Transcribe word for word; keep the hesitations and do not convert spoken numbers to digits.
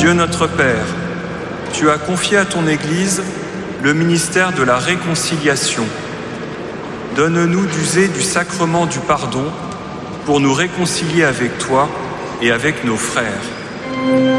Dieu notre Père, tu as confié à ton Église le ministère de la réconciliation. Donne-nous d'user du sacrement du pardon pour nous réconcilier avec toi et avec nos frères.